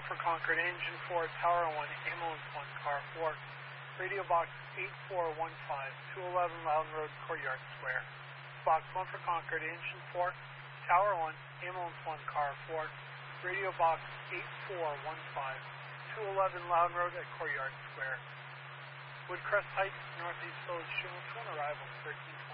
for Concord, Engine 4, Tower 1, Ambulance 1, Car 4. Radio Box 8415, 211 Loudon Road, Courtyard Square. Box 1 for Concord, Engine 4, Tower 1, Ambulance 1, Car 4. Radio Box 8415, 211 Loudon Road at Courtyard Square. Woodcrest Heights, Northeast Village, Schumann, arrival 13.